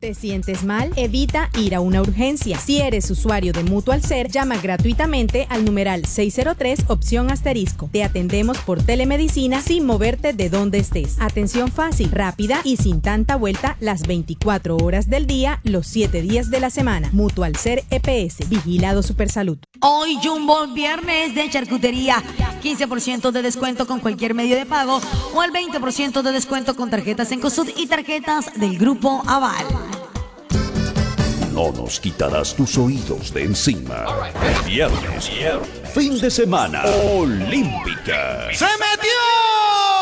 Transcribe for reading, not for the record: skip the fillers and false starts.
¿Te sientes mal? Evita ir a una urgencia. Si eres usuario de Mutual Ser, llama gratuitamente al numeral 603 opción asterisco. Te atendemos por telemedicina sin moverte de donde estés. Atención fácil, rápida y sin tanta vuelta las 24 horas del día, los 7 días de la semana. Mutual Ser EPS, Vigilado Supersalud. Hoy Jumbo, viernes de charcutería. 15% de descuento con cualquier medio de pago o al 20% de descuento con tarjetas Cencosud y tarjetas del Grupo Aval. No nos quitarás tus oídos de encima. Viernes, fin de semana olímpica. ¡Se metió!